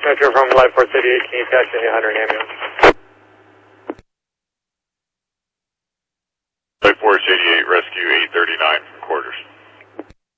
Metro from Life Force 88, can you patch any Hunter ambulance? Life Force 88, rescue 839 from quarters.